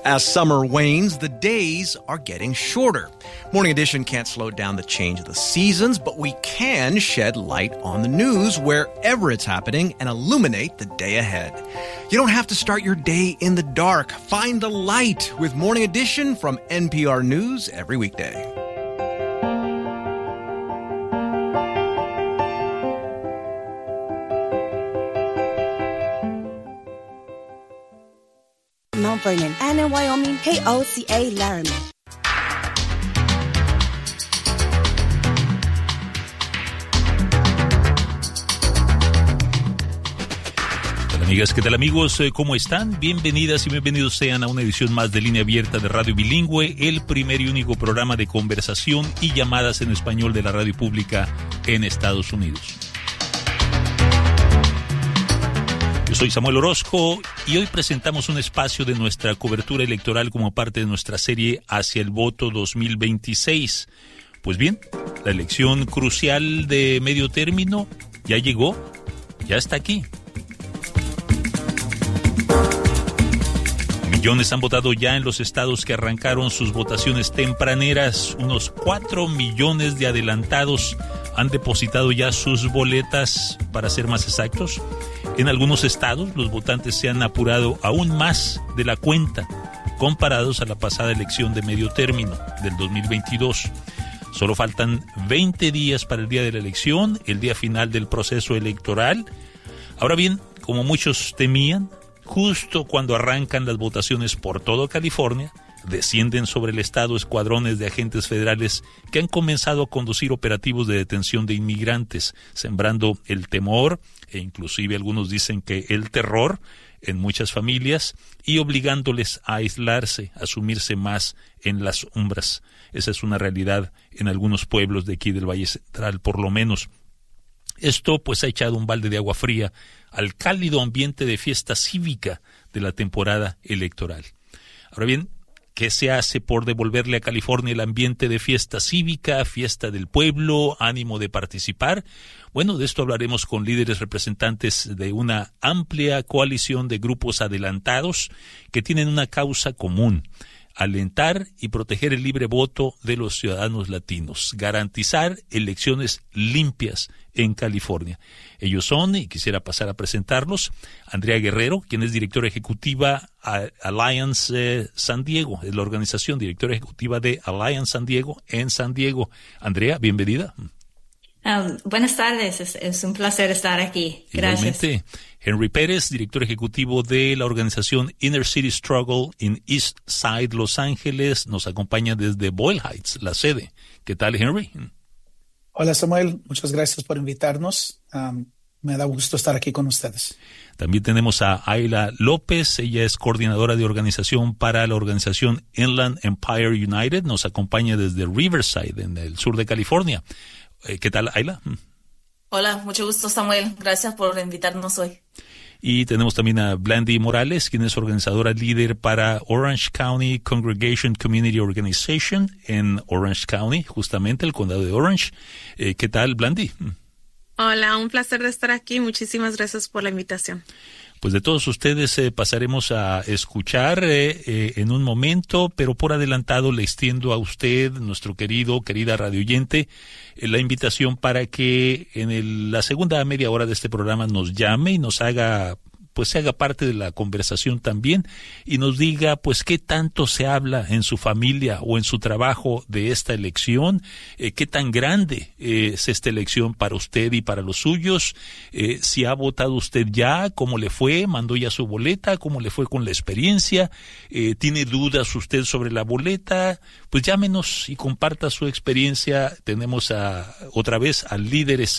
As summer wanes, the days are getting shorter. Morning Edition can't slow down the change of the seasons, but we can shed light on the news wherever it's happening and illuminate the day ahead. You don't have to start your day in the dark. Find the light with Morning Edition from NPR News every weekday. Mount Vernon, and in Wyoming, KOCA Laramie. Amigas, ¿qué tal amigos? ¿Cómo están? Bienvenidas y bienvenidos sean a una edición más de Línea Abierta de Radio Bilingüe, el primer y único programa de conversación y llamadas en español de la radio pública en Estados Unidos. Yo soy Samuel Orozco y hoy presentamos un espacio de nuestra cobertura electoral como parte de nuestra serie Hacia el Voto 2026. Pues bien, la elección crucial de medio término ya llegó, ya está aquí. Millones han votado ya en los estados que arrancaron sus votaciones tempraneras. Unos 4 millones de adelantados han depositado ya sus boletas, para ser más exactos. En algunos estados, los votantes se han apurado aún más de la cuenta, comparados a la pasada elección de medio término del 2022. Solo faltan 20 días para el día de la elección, el día final del proceso electoral. Ahora bien, como muchos temían, justo cuando arrancan las votaciones por todo California, descienden sobre el estado escuadrones de agentes federales que han comenzado a conducir operativos de detención de inmigrantes, sembrando el temor e inclusive algunos dicen que el terror en muchas familias y obligándoles a aislarse, a sumirse más en las sombras. Esa es una realidad en algunos pueblos de aquí del Valle Central, por lo menos. Esto pues ha echado un balde de agua fría al cálido ambiente de fiesta cívica de la temporada electoral. Ahora bien, ¿qué se hace por devolverle a California el ambiente de fiesta cívica, fiesta del pueblo, ánimo de participar? Bueno, de esto hablaremos con líderes representantes de una amplia coalición de grupos adelantados que tienen una causa común: alentar y proteger el libre voto de los ciudadanos latinos, garantizar elecciones limpias en California. Ellos son, y quisiera pasar a presentarlos, Andrea Guerrero, quien es directora ejecutiva a Alliance San Diego, es la organización directora ejecutiva de Alliance San Diego en San Diego. Andrea, bienvenida. Buenas tardes, es un placer estar aquí. Gracias. Igualmente. Henry Pérez, director ejecutivo de la organización Inner City Struggle in East Side, Los Ángeles, nos acompaña desde Boyle Heights, la sede. ¿Qué tal, Henry? Hola, Samuel. Muchas gracias por invitarnos. Me da gusto estar aquí con ustedes. También tenemos a Ayla López. Ella es coordinadora de organización para la organización Inland Empire United. Nos acompaña desde Riverside, en el sur de California. ¿Qué tal, Ayla? Hola, mucho gusto, Samuel. Gracias por invitarnos hoy. Y tenemos también a Blandy Morales, quien es organizadora líder para Orange County Congregation Community Organization en Orange County, justamente el condado de Orange. ¿Qué tal, Blandy? Hola, un placer de estar aquí. Muchísimas gracias por la invitación. Pues de todos ustedes pasaremos a escuchar en un momento, pero por adelantado le extiendo a usted, nuestro querida radioyente, la invitación para que en la segunda media hora de este programa nos llame y nos haga, pues se haga parte de la conversación también y nos diga pues qué tanto se habla en su familia o en su trabajo de esta elección, qué tan grande es esta elección para usted y para los suyos, si ha votado usted ya, cómo le fue, mandó ya su boleta, cómo le fue con la experiencia, tiene dudas usted sobre la boleta, pues llámenos y comparta su experiencia. Tenemos otra vez a líderes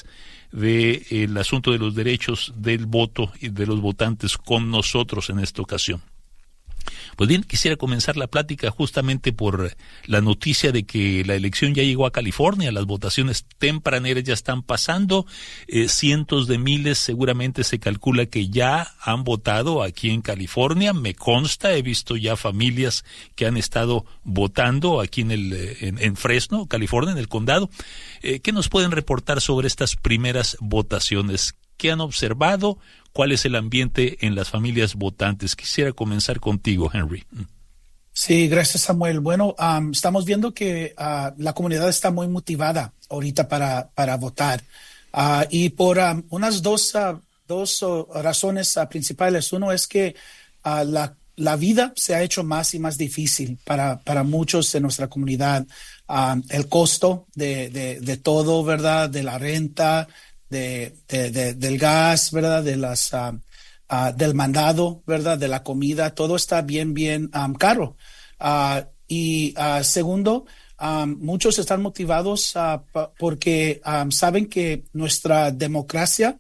del asunto de los derechos del voto y de los votantes con nosotros en esta ocasión. Pues bien, quisiera comenzar la plática justamente por la noticia de que la elección ya llegó a California, las votaciones tempraneras ya están pasando, cientos de miles seguramente se calcula que ya han votado aquí en California, me consta, he visto ya familias que han estado votando aquí en Fresno, California, en el condado. ¿Qué nos pueden reportar sobre estas primeras votaciones? ¿Qué han observado? ¿Cuál es el ambiente en las familias votantes? Quisiera comenzar contigo, Henry. Sí, gracias, Samuel. Bueno, estamos viendo que la comunidad está muy motivada ahorita para votar. Y por unas dos razones principales. Uno es que la vida se ha hecho más y más difícil para muchos de nuestra comunidad. El costo de todo, ¿verdad? De la renta, del gas, ¿verdad? Del mandado, ¿verdad? De la comida, todo está bien caro. Segundo, muchos están motivados porque saben que nuestra democracia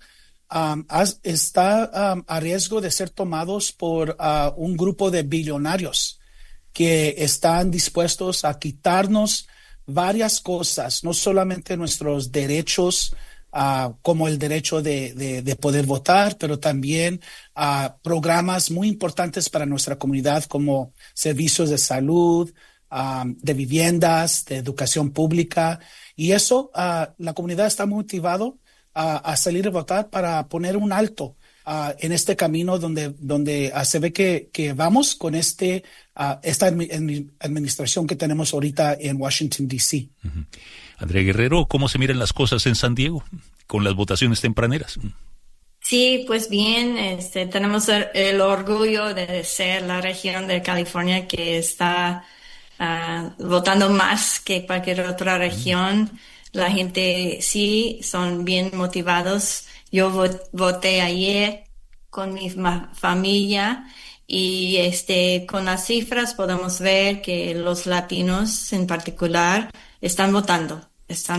está a riesgo de ser tomados por un grupo de billonarios que están dispuestos a quitarnos varias cosas, no solamente nuestros derechos, como el derecho de poder votar, pero también programas muy importantes para nuestra comunidad como servicios de salud, de viviendas, de educación pública. Y eso, la comunidad está motivado a salir a votar para poner un alto en este camino donde se ve que vamos con esta administración que tenemos ahorita en Washington, D.C. Uh-huh. Andrea Guerrero, ¿cómo se miran las cosas en San Diego con las votaciones tempraneras? Sí, pues bien, tenemos el orgullo de ser la región de California que está votando más que cualquier otra región. La gente sí son bien motivados. Yo voté ayer con mi familia y con las cifras podemos ver que los latinos en particular están votando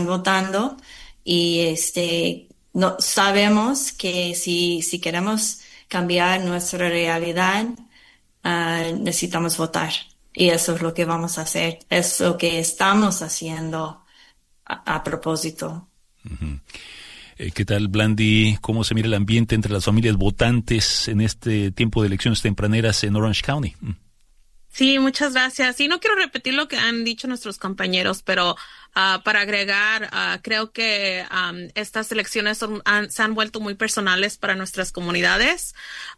y no sabemos que si queremos cambiar nuestra realidad, necesitamos votar. Y eso es lo que vamos a hacer. Es lo que estamos haciendo a propósito. Uh-huh. ¿Qué tal, Blandy? ¿Cómo se mira el ambiente entre las familias votantes en este tiempo de elecciones tempraneras en Orange County? Sí, muchas gracias. Y no quiero repetir lo que han dicho nuestros compañeros, pero para agregar, creo que estas elecciones se han vuelto muy personales para nuestras comunidades.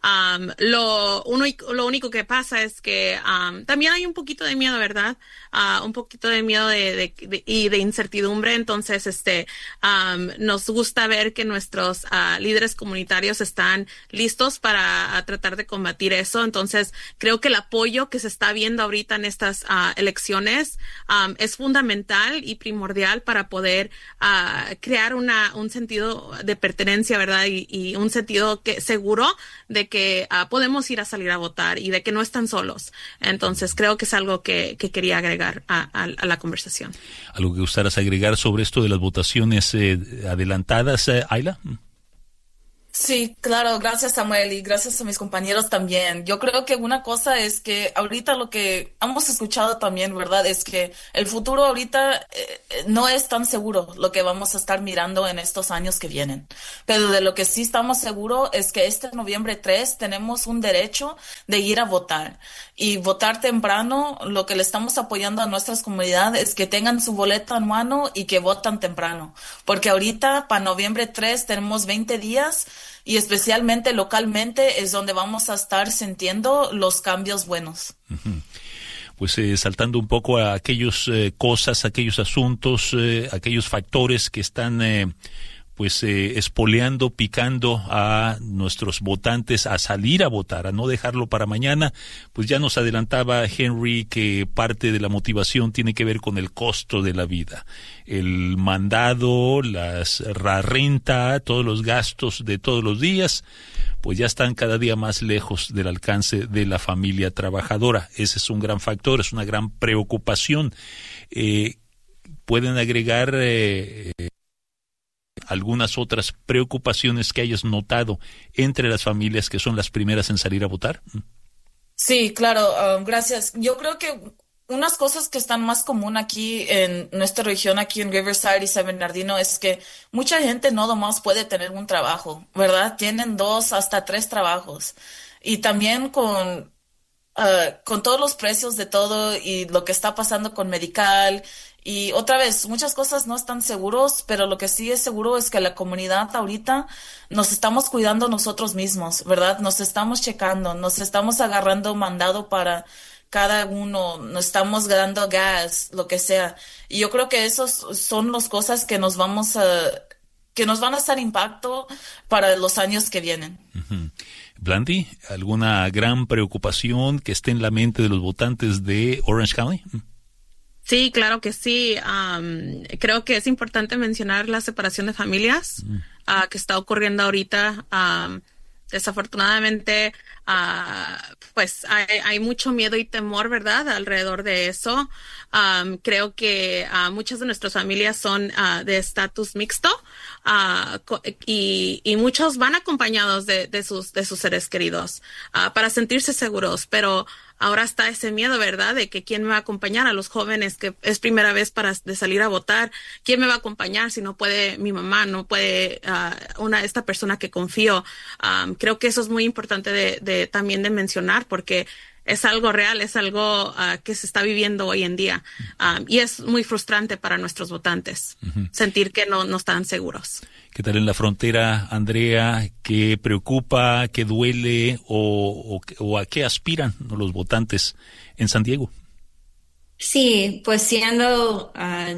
Lo único que pasa es que también hay un poquito de miedo, ¿verdad? Un poquito de miedo y de incertidumbre. Entonces, nos gusta ver que nuestros líderes comunitarios están listos para tratar de combatir eso. Entonces, creo que el apoyo que se está viendo ahorita en estas elecciones es fundamental y primordial para poder crear un sentido de pertenencia, ¿verdad? Y un sentido seguro de que podemos ir a salir a votar y de que no están solos. Entonces, creo que es algo que quería agregar a la conversación. ¿Algo que gustaras agregar sobre esto de las votaciones adelantadas, Ayla? Sí, claro, gracias Samuel y gracias a mis compañeros también. Yo creo que una cosa es que ahorita lo que hemos escuchado también, ¿verdad? Es que el futuro ahorita no es tan seguro lo que vamos a estar mirando en estos años que vienen. Pero de lo que sí estamos seguros es que este noviembre 3 tenemos un derecho de ir a votar. Y votar temprano, lo que le estamos apoyando a nuestras comunidades es que tengan su boleta en mano y que votan temprano. Porque ahorita, para noviembre 3, tenemos 20 días y especialmente localmente es donde vamos a estar sintiendo los cambios buenos. Uh-huh. Pues saltando un poco a aquellos aquellos asuntos, aquellos factores que están espoleando, picando a nuestros votantes a salir a votar, a no dejarlo para mañana. Pues ya nos adelantaba Henry que parte de la motivación tiene que ver con el costo de la vida. El mandado, la renta, todos los gastos de todos los días, pues ya están cada día más lejos del alcance de la familia trabajadora. Ese es un gran factor, es una gran preocupación. ¿Pueden agregar algunas otras preocupaciones que hayas notado entre las familias que son las primeras en salir a votar? Sí, claro, gracias. Yo creo que unas cosas que están más común aquí en nuestra región, aquí en Riverside y San Bernardino, es que mucha gente no nomás puede tener un trabajo, ¿verdad? Tienen 2 hasta 3 trabajos. Y también con todos los precios de todo y lo que está pasando con Medical. Y otra vez, muchas cosas no están seguros, pero lo que sí es seguro es que la comunidad ahorita nos estamos cuidando nosotros mismos, ¿verdad? Nos estamos checando, nos estamos agarrando mandado para cada uno nos estamos dando gas, lo que sea. Y yo creo que esos son las cosas que que nos van a hacer impacto para los años que vienen. Blandy, ¿alguna gran preocupación que esté en la mente de los votantes de Orange County? Sí, claro que sí. Creo que es importante mencionar la separación de familias que está ocurriendo ahorita. Desafortunadamente, pues hay mucho miedo y temor, ¿verdad?, alrededor de eso. Creo que muchas de nuestras familias son de estatus mixto y muchos van acompañados de sus seres queridos para sentirse seguros, pero ahora está ese miedo, ¿verdad?, de que quién me va a acompañar a los jóvenes que es primera vez de salir a votar. ¿Quién me va a acompañar si no puede mi mamá, no puede esta persona que confío? Creo que eso es muy importante también de mencionar, porque es algo real, es algo que se está viviendo hoy en día. Y es muy frustrante para nuestros votantes sentir que no están seguros. ¿Qué tal en la frontera, Andrea? ¿Qué preocupa, qué duele o a qué aspiran los votantes en San Diego? Sí, pues siendo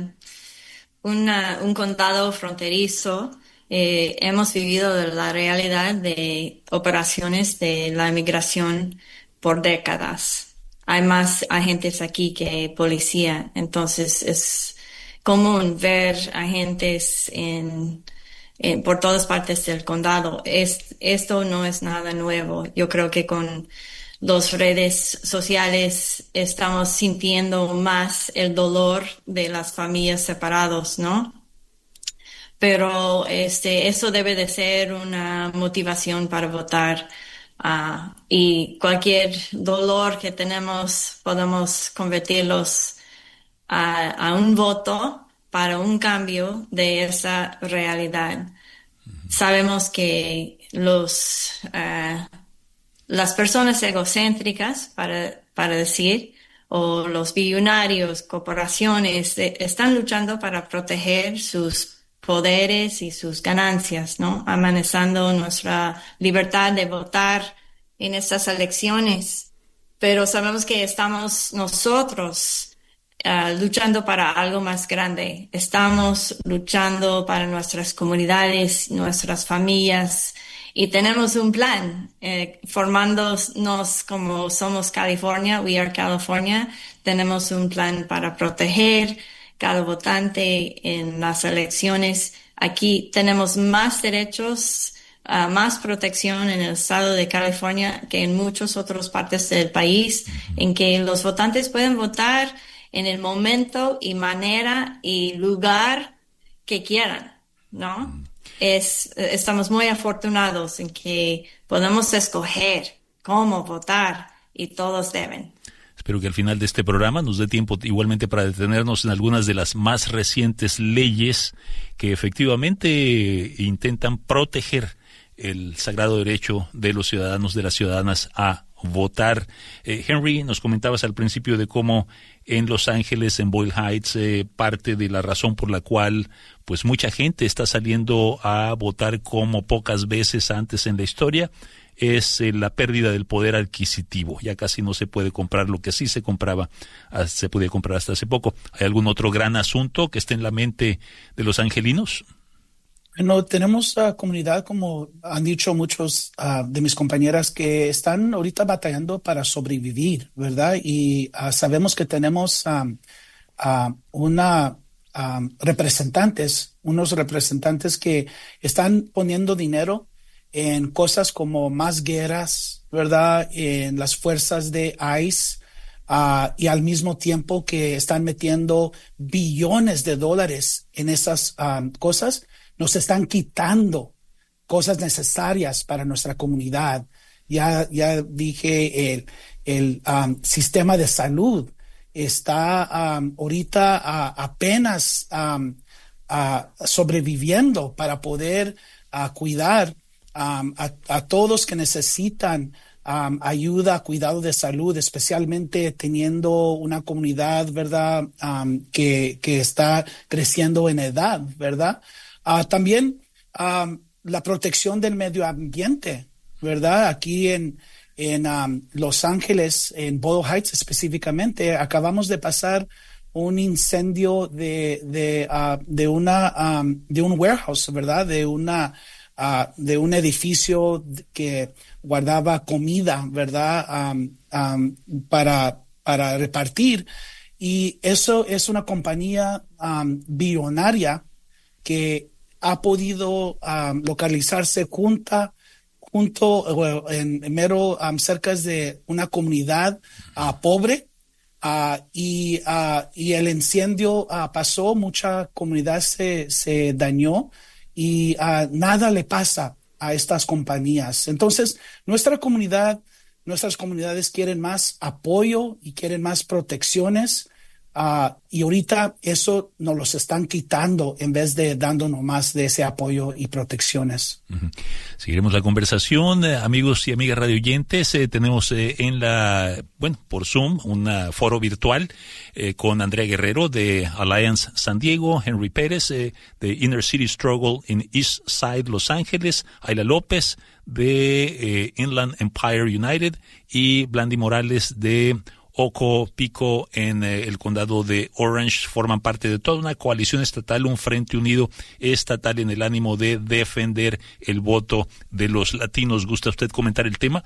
un condado fronterizo, hemos vivido de la realidad de operaciones de la inmigración por décadas. Hay más agentes aquí que policía, entonces es común ver agentes por todas partes del condado. Esto no es nada nuevo. Yo creo que con las redes sociales estamos sintiendo más el dolor de las familias separadas, ¿no? Pero eso debe de ser una motivación para votar. Y cualquier dolor que tenemos podemos convertirlos a un voto para un cambio de esa realidad. Sabemos que las personas egocéntricas, para decir, o los billonarios, corporaciones, están luchando para proteger sus poderes y sus ganancias, ¿no? Amenazando nuestra libertad de votar en estas elecciones. Pero sabemos que estamos nosotros luchando para algo más grande. Estamos luchando para nuestras comunidades, nuestras familias, y tenemos un plan, formándonos como somos California, We Are California. Tenemos un plan para proteger cada votante en las elecciones. Aquí tenemos más derechos, más protección en el estado de California que en muchas otras partes del país, en que los votantes pueden votar en el momento y manera y lugar que quieran, ¿no? Estamos muy afortunados en que podemos escoger cómo votar y todos deben. Espero que al final de este programa nos dé tiempo igualmente para detenernos en algunas de las más recientes leyes que efectivamente intentan proteger el sagrado derecho de los ciudadanos, de las ciudadanas a votar. Henry, nos comentabas al principio de cómo en Los Ángeles, en Boyle Heights, parte de la razón por la cual pues mucha gente está saliendo a votar como pocas veces antes en la historia es la pérdida del poder adquisitivo. Ya casi no se puede comprar lo que sí se compraba, se podía comprar hasta hace poco. ¿Hay algún otro gran asunto que esté en la mente de los angelinos? Bueno, tenemos comunidad, como han dicho muchos de mis compañeras, que están ahorita batallando para sobrevivir, ¿verdad? Y sabemos que tenemos unos representantes que están poniendo dinero en cosas como más guerras, ¿verdad? En las fuerzas de ICE, y al mismo tiempo que están metiendo billones de dólares en esas cosas, nos están quitando cosas necesarias para nuestra comunidad. Ya dije, el sistema de salud está ahorita apenas sobreviviendo para poder cuidar a todos que necesitan ayuda, cuidado de salud, especialmente teniendo una comunidad, ¿verdad? Que está creciendo en edad, ¿verdad? También la protección del medio ambiente, ¿verdad? Aquí en en Los Ángeles, en Boyle Heights específicamente, acabamos de pasar un incendio de un warehouse, ¿verdad? De un edificio que guardaba comida, ¿verdad? Para repartir. Y eso es una compañía billonaria que ha podido localizarse junto cerca de una comunidad pobre. Y el incendio pasó, mucha comunidad se dañó y nada le pasa a estas compañías. Entonces, nuestras comunidades quieren más apoyo y quieren más protecciones, y ahorita eso nos los están quitando en vez de dándonos más de ese apoyo y protecciones. Uh-huh. Seguiremos la conversación, amigos y amigas radioyentes. Tenemos por Zoom, un foro virtual con Andrea Guerrero de Alliance San Diego, Henry Pérez de Inner City Struggle in East Side Los Ángeles, Ayla López de Inland Empire United y Blandy Morales de Oco Pico en el condado de Orange. Forman parte de toda una coalición estatal, un frente unido estatal en el ánimo de defender el voto de los latinos. ¿Gusta usted comentar el tema?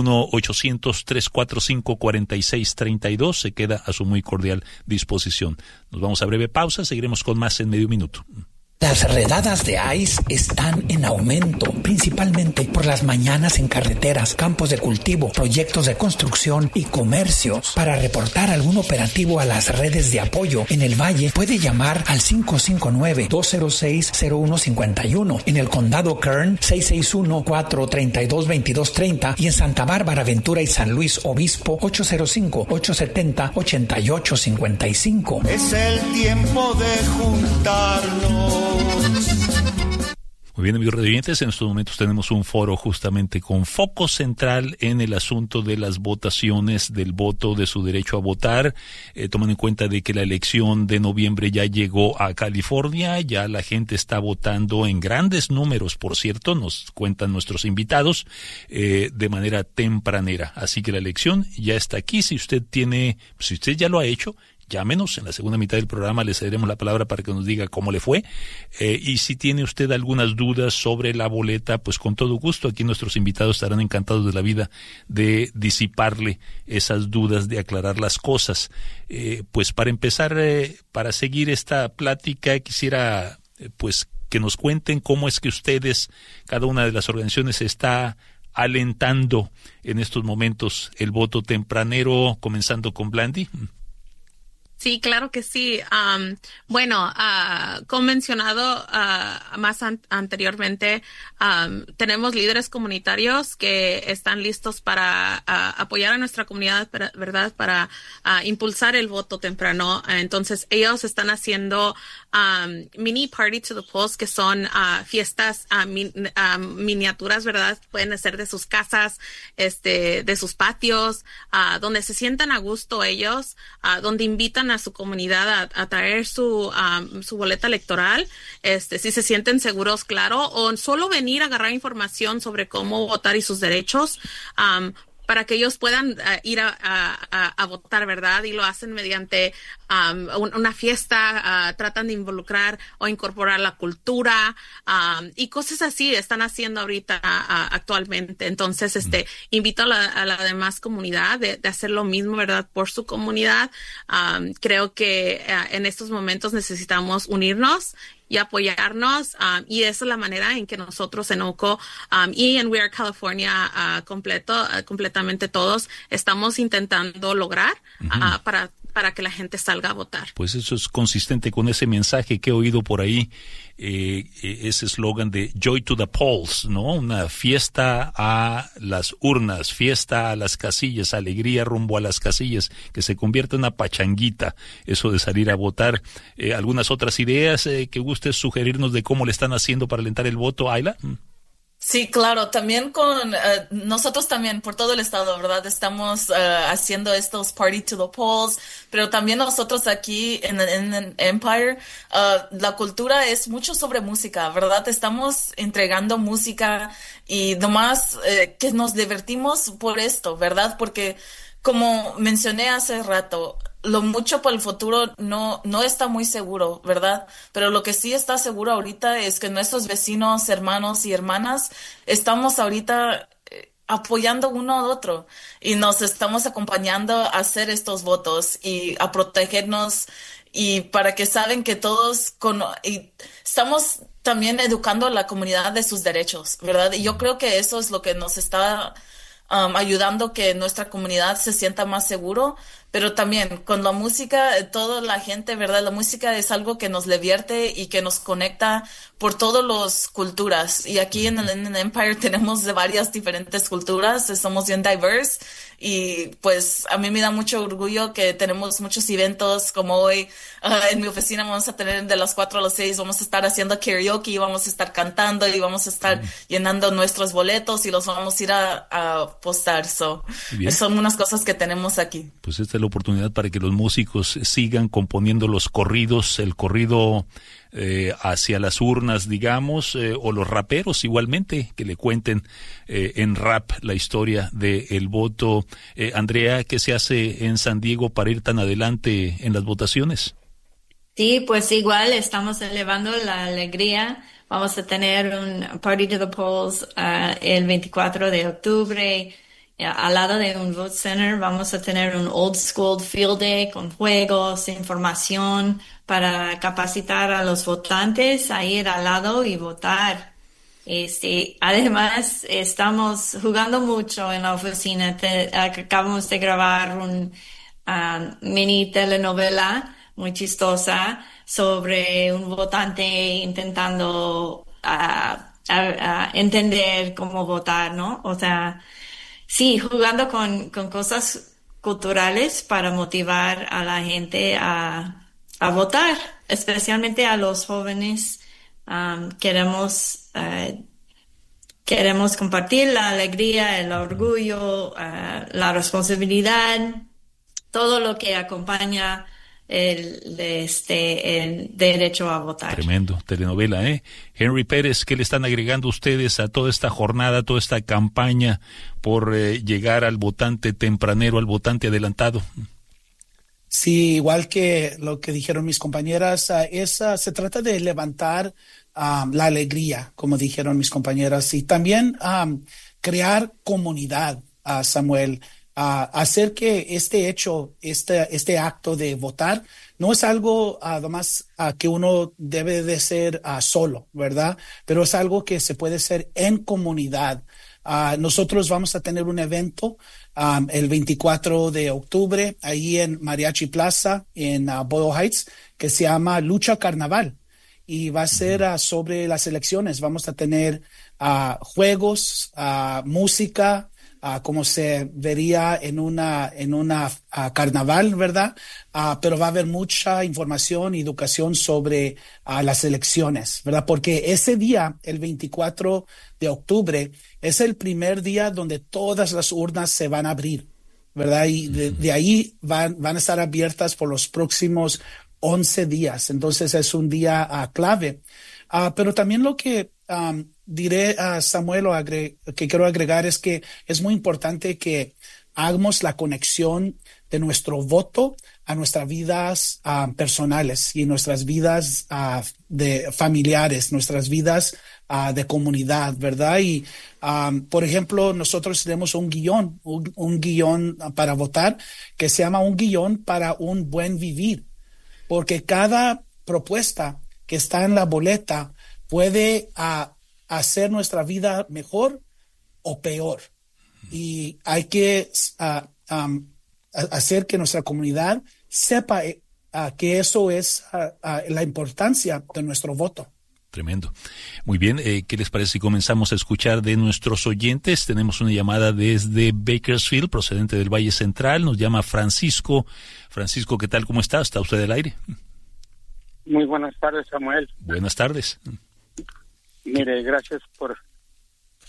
1-800-345-4632 se queda a su muy cordial disposición. Nos vamos a breve pausa, seguiremos con más en medio minuto. Las redadas de ICE están en aumento, principalmente por las mañanas en carreteras, campos de cultivo, proyectos de construcción y comercios. Para reportar algún operativo a las redes de apoyo en el Valle, puede llamar al 559-206-0151. En el condado Kern, 661-432-2230. Y en Santa Bárbara, Ventura y San Luis Obispo, 805-870-8855. Es el tiempo de juntarnos. Muy bien, amigos radioyentes, en estos momentos tenemos un foro justamente con foco central en el asunto de las votaciones, del voto, de su derecho a votar, tomando en cuenta de que la elección de noviembre ya llegó a California, ya la gente está votando en grandes números, por cierto, nos cuentan nuestros invitados, de manera tempranera. Así que la elección ya está aquí. Si usted ya lo ha hecho, llámenos, en la segunda mitad del programa le cederemos la palabra para que nos diga cómo le fue, y si tiene usted algunas dudas sobre la boleta, pues con todo gusto, aquí nuestros invitados estarán encantados de la vida de disiparle esas dudas, de aclarar las cosas. Pues para empezar, para seguir esta plática, quisiera pues que nos cuenten cómo es que ustedes, cada una de las organizaciones, está alentando en estos momentos el voto tempranero, comenzando con Blandy. Sí, claro que sí. Como mencionado más anteriormente, tenemos líderes comunitarios que están listos para apoyar a nuestra comunidad, ¿verdad? Para impulsar el voto temprano. Entonces, ellos están haciendo mini party to the polls, que son fiestas miniaturas, ¿verdad? Pueden ser de sus casas, de sus patios, donde se sientan a gusto ellos, donde invitan a su comunidad a traer su boleta electoral, si se sienten seguros, claro, o solo venir a agarrar información sobre cómo votar y sus derechos, para que ellos puedan ir a votar, ¿verdad? Y lo hacen mediante una fiesta, tratan de involucrar o incorporar la cultura, y cosas así están haciendo ahorita actualmente. Entonces, invito a la demás comunidad de hacer lo mismo, ¿verdad? Por su comunidad. Creo que en estos momentos necesitamos unirnos y apoyarnos, y esa es la manera en que nosotros en OCO y en We Are California completamente todos estamos intentando lograr para que la gente salga a votar. Pues eso es consistente con ese mensaje que he oído por ahí, ese eslogan de Joy to the Polls, ¿no? Una fiesta a las urnas, fiesta a las casillas, alegría rumbo a las casillas, que se convierta en una pachanguita, eso de salir a votar. ¿Algunas otras ideas que gustes sugerirnos de cómo le están haciendo para alentar el voto, Ayla? Sí, claro, también con nosotros también por todo el estado, ¿verdad? Estamos haciendo estos Party to the Polls, pero también nosotros aquí en Empire, la cultura es mucho sobre música, ¿verdad? Estamos entregando música y nomás que nos divertimos por esto, ¿verdad? Porque como mencioné hace rato, lo mucho para el futuro no está muy seguro, ¿verdad? Pero lo que sí está seguro ahorita es que nuestros vecinos, hermanos y hermanas, estamos ahorita apoyando uno al otro y nos estamos acompañando a hacer estos votos y a protegernos y para que saben que y estamos también educando a la comunidad de sus derechos, ¿verdad? Y yo creo que eso es lo que nos está ayudando que nuestra comunidad se sienta más seguro, pero también con la música, toda la gente, ¿verdad? La música es algo que nos divierte y que nos conecta por todas las culturas. Y aquí en el Empire tenemos de varias diferentes culturas, somos bien diverse y pues a mí me da mucho orgullo que tenemos muchos eventos como hoy. En mi oficina vamos a tener de las 4 a las 6, vamos a estar haciendo karaoke, vamos a estar cantando y vamos a estar llenando nuestros boletos y los vamos a ir a postar. Son unas cosas que tenemos aquí. Pues esta es la oportunidad para que los músicos sigan componiendo los corridos, el corrido hacia las urnas, digamos, o los raperos igualmente, que le cuenten en rap la historia del voto. Andrea, ¿qué se hace en San Diego para ir tan adelante en las votaciones? Sí, pues igual estamos elevando la alegría. Vamos a tener un Party to the Polls el 24 de octubre. Al lado de un vote center vamos a tener un old school field day con juegos, información para capacitar a los votantes a ir al lado y votar. Además, estamos jugando mucho en la oficina. Acabamos de grabar un mini telenovela muy chistosa sobre un votante intentando entender cómo votar, ¿no? O sea, sí, jugando con cosas culturales para motivar a la gente a votar, especialmente a los jóvenes. Queremos compartir la alegría, el orgullo, la responsabilidad, todo lo que acompaña el derecho a votar. Tremendo, telenovela, ¿eh? Henry Pérez, ¿qué le están agregando ustedes a toda esta jornada, toda esta campaña por llegar al votante tempranero, al votante adelantado? Sí, igual que lo que dijeron mis compañeras, se trata de levantar la alegría, como dijeron mis compañeras, y también crear comunidad, Samuel. Hacer que este acto de votar no es algo además que uno debe de ser solo, ¿verdad? Pero es algo que se puede hacer en comunidad. Nosotros vamos a tener un evento el 24 de octubre ahí en Mariachi Plaza en Boyle Heights que se llama Lucha Carnaval y va a ser sobre las elecciones. Vamos a tener juegos, música, como se vería en una carnaval, ¿verdad? Pero va a haber mucha información y educación sobre las elecciones, ¿verdad? Porque ese día, el 24 de octubre, es el primer día donde todas las urnas se van a abrir, ¿verdad? Y de ahí van a estar abiertas por los próximos 11 días. Entonces es un día clave. Pero también lo que diré a Samuel que quiero agregar es que es muy importante que hagamos la conexión de nuestro voto a nuestras vidas personales y nuestras vidas de familiares, nuestras vidas de comunidad, ¿verdad? Y, por ejemplo, nosotros tenemos un guión para votar que se llama un guión para un buen vivir, porque cada propuesta que está en la boleta puede hacer nuestra vida mejor o peor. Y hay que hacer que nuestra comunidad sepa que eso es la importancia de nuestro voto. Tremendo. Muy bien, ¿qué les parece si comenzamos a escuchar de nuestros oyentes? Tenemos una llamada desde Bakersfield, procedente del Valle Central. Nos llama Francisco. Francisco, ¿qué tal? ¿Cómo está? ¿Está usted al aire? Muy buenas tardes, Samuel. Buenas tardes. Mire, gracias por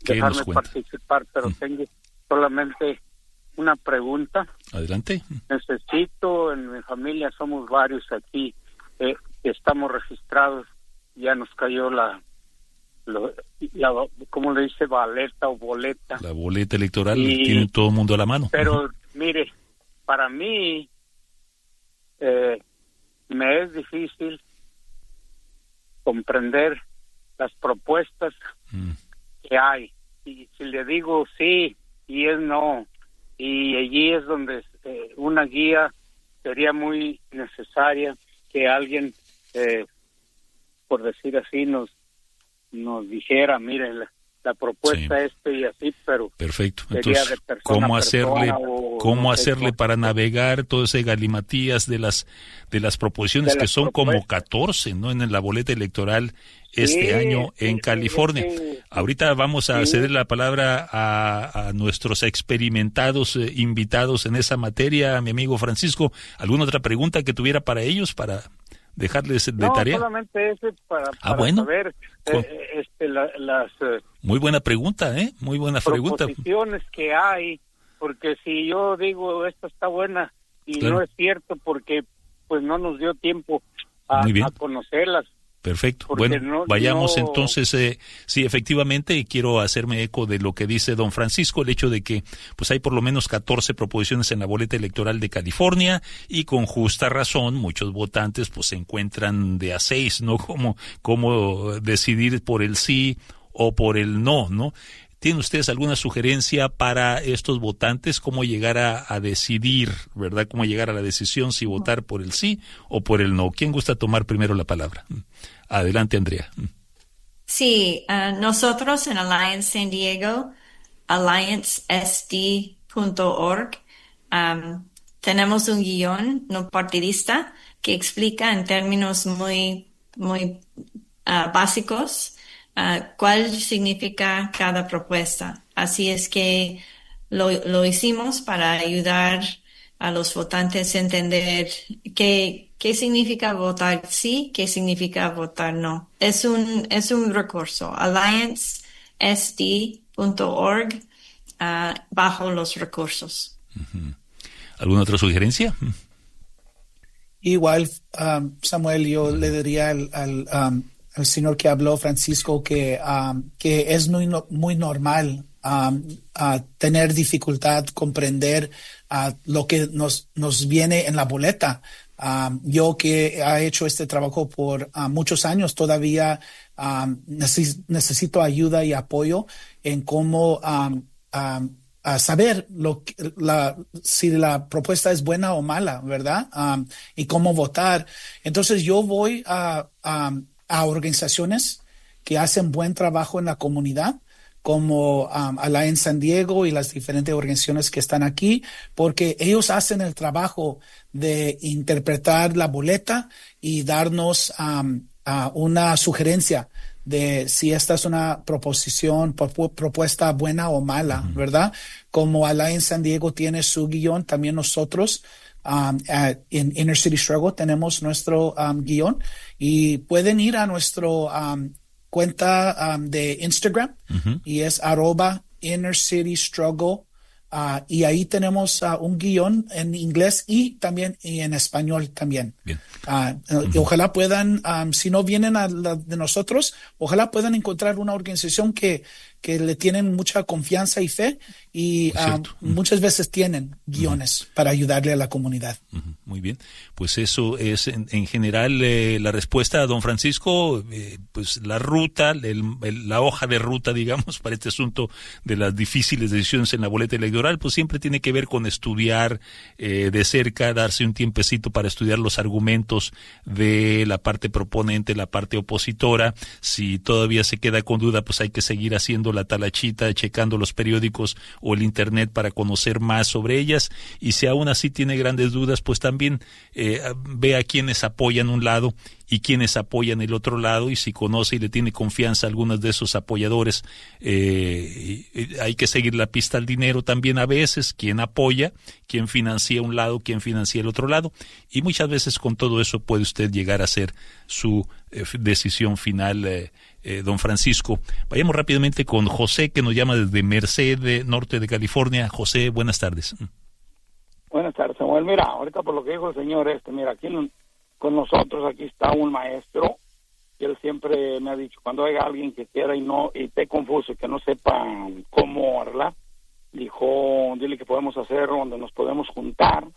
dejarme participar, pero tengo solamente una pregunta. Adelante. Necesito, en mi familia somos varios aquí, que estamos registrados, ya nos cayó la ¿cómo le dice? Baleta o boleta. La boleta electoral, tiene todo el mundo a la mano. Pero, mire, para mí me es difícil comprender las propuestas que hay. Y si le digo sí y es no, y allí es donde una guía sería muy necesaria, que alguien, por decir así, nos dijera, mire, la propuesta y así, pero perfecto. Entonces, ¿cómo hacerle para navegar todo ese galimatías de las proposiciones que son como 14, ¿no? En la boleta electoral año en California. Ahorita vamos a ceder la palabra a nuestros experimentados invitados en esa materia, mi amigo Francisco. ¿Alguna otra pregunta que tuviera para ellos, para dejarles de tarea? No, solamente ese para saber las muy buena pregunta, muy buena pregunta. Proposiciones que hay, porque si yo digo esta está buena y no es cierto, porque pues no nos dio tiempo a conocerlas. Perfecto. Bueno, vayamos entonces. Sí, efectivamente, quiero hacerme eco de lo que dice don Francisco, el hecho de que pues hay por lo menos 14 proposiciones en la boleta electoral de California, y con justa razón muchos votantes pues se encuentran de a 6, ¿no? Cómo decidir por el sí o por el no, ¿no? ¿Tienen ustedes alguna sugerencia para estos votantes? ¿Cómo llegar a decidir, verdad? ¿Cómo llegar a la decisión si votar por el sí o por el no? ¿Quién gusta tomar primero la palabra? Adelante, Andrea. Sí, nosotros en Alliance San Diego, alliancesd.org, tenemos un guión no partidista que explica en términos muy básicos cuál significa cada propuesta. Así es que lo hicimos para ayudar a los votantes a entender qué significa votar sí, qué significa votar no. Es un recurso, alliancesd.org, bajo los recursos. ¿Alguna otra sugerencia? Igual, Samuel, yo le diría al señor que habló, Francisco, que es muy normal tener dificultad comprender lo que nos viene en la boleta. Yo que he hecho este trabajo por muchos años, todavía necesito ayuda y apoyo en cómo saber si la propuesta es buena o mala, ¿verdad? Y cómo votar. Entonces yo voy a organizaciones que hacen buen trabajo en la comunidad, como Alliance San Diego y las diferentes organizaciones que están aquí, porque ellos hacen el trabajo de interpretar la boleta y darnos una sugerencia de si esta es una propuesta buena o mala, ¿verdad? Como Alliance San Diego tiene su guión, también nosotros en Inner City Struggle tenemos nuestro guión, y pueden ir a nuestro cuenta de Instagram, y es @InnerCityStruggle, y ahí tenemos un guión en inglés y también en español también. Bien. Y ojalá puedan, si no vienen a la de nosotros, ojalá puedan encontrar una organización que le tienen mucha confianza y fe, y muchas veces tienen guiones para ayudarle a la comunidad. Muy bien, pues eso es en general la respuesta a don Francisco. Pues la ruta, la hoja de ruta, digamos, para este asunto de las difíciles decisiones en la boleta electoral, pues siempre tiene que ver con estudiar de cerca, darse un tiempecito para estudiar los argumentos de la parte proponente, la parte opositora. Si todavía se queda con duda, pues hay que seguir haciendo la talachita, checando los periódicos o el internet para conocer más sobre ellas, y si aún así tiene grandes dudas, pues también ve a quienes apoyan un lado y quienes apoyan el otro lado, y si conoce y le tiene confianza a algunos de esos apoyadores, hay que seguir la pista al dinero también a veces, quién apoya, quién financia un lado, quién financia el otro lado, y muchas veces con todo eso puede usted llegar a hacer su decisión final don Francisco. Vayamos rápidamente con José, que nos llama desde Merced, norte de California. José, buenas tardes. Buenas tardes, Samuel. Mira, ahorita por lo que dijo el señor mira, aquí con nosotros aquí está un maestro, y él siempre me ha dicho, cuando haya alguien que quiera y esté confuso y que no sepa cómo arreglar, dijo, dile que podemos hacer donde nos podemos juntar,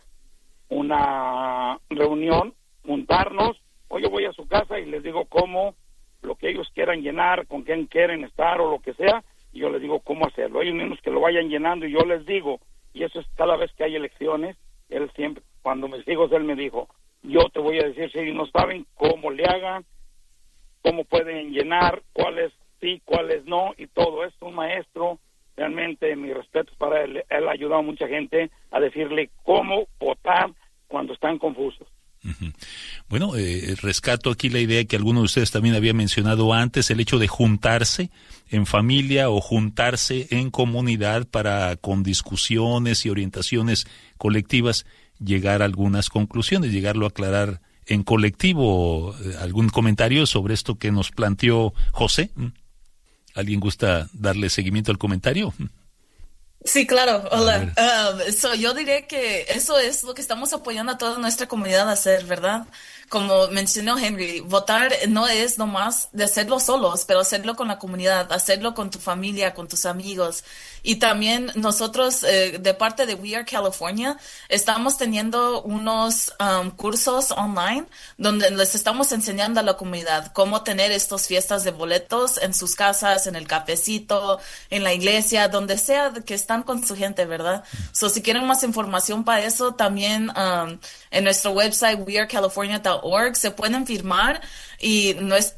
una reunión, juntarnos, o yo voy a su casa y les digo cómo, lo que ellos quieran llenar, con quién quieren estar o lo que sea, y yo les digo cómo hacerlo. Ellos mismos que lo vayan llenando y yo les digo, y eso es cada vez que hay elecciones, él siempre, cuando mis hijos, él me dijo, yo te voy a decir si no saben cómo le hagan, cómo pueden llenar, cuáles sí, cuáles no, y todo esto. Un maestro, realmente mi respeto para él. Él ha ayudado a mucha gente a decirle cómo votar cuando están confusos. Uh-huh. Bueno, rescato aquí la idea que alguno de ustedes también había mencionado antes, el hecho de juntarse en familia o juntarse en comunidad para, con discusiones y orientaciones colectivas, llegar a algunas conclusiones, llegarlo a aclarar en colectivo. ¿Algún comentario sobre esto que nos planteó José? ¿Alguien gusta darle seguimiento al comentario? Sí, claro. Hola. Yo diré que eso es lo que estamos apoyando a toda nuestra comunidad a hacer, ¿verdad? Como mencionó Henry, votar no es nomás de hacerlo solos, pero hacerlo con la comunidad, hacerlo con tu familia, con tus amigos. Y también nosotros, de parte de We Are California, estamos teniendo unos cursos online donde les estamos enseñando a la comunidad cómo tener estas fiestas de boletos en sus casas, en el cafecito, en la iglesia, donde sea que están con su gente, ¿verdad? So, si quieren más información para eso, también en nuestro website wearecalifornia.org se pueden firmar y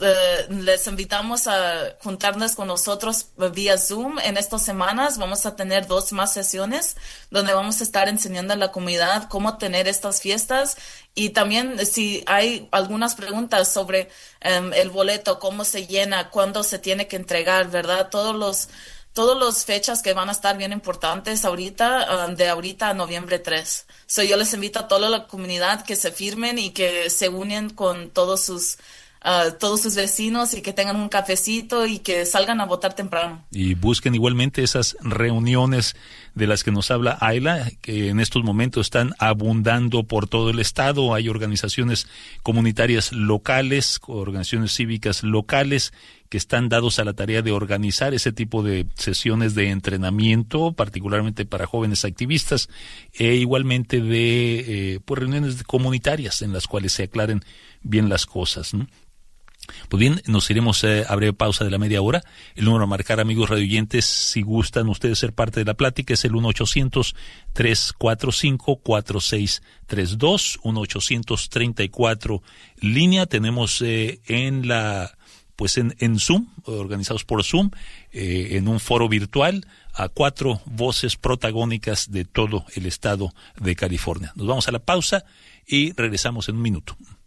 les invitamos a juntarnos con nosotros vía Zoom en estas semanas. Vamos a tener 2 más sesiones donde vamos a estar enseñando a la comunidad cómo tener estas fiestas, y también si hay algunas preguntas sobre el boleto, cómo se llena, cuándo se tiene que entregar, ¿verdad? Todos los fechas que van a estar bien importantes ahorita, de ahorita a noviembre 3. So, yo les invito a toda la comunidad que se firmen y que se unen con todos sus vecinos y que tengan un cafecito y que salgan a votar temprano. Y busquen igualmente esas reuniones de las que nos habla Ayla, que en estos momentos están abundando por todo el estado. Hay organizaciones comunitarias locales, organizaciones cívicas locales que están dados a la tarea de organizar ese tipo de sesiones de entrenamiento, particularmente para jóvenes activistas, e igualmente de reuniones comunitarias en las cuales se aclaren bien las cosas, ¿no? Pues bien, nos iremos a breve pausa de la media hora. El número a marcar, amigos radioyentes, si gustan ustedes ser parte de la plática, es el 1-800-345-4632, 1-834 línea. Tenemos en Zoom, organizados por Zoom, en un foro virtual, a 4 voces protagónicas de todo el estado de California. Nos vamos a la pausa y regresamos en un minuto.